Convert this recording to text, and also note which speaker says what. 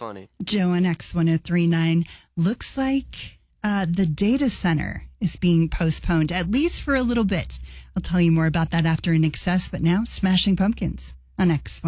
Speaker 1: funny.
Speaker 2: Joe on X1039. Looks like the data center is being postponed, at least for a little bit. I'll tell you more about that after In Excess, but now Smashing Pumpkins on X1.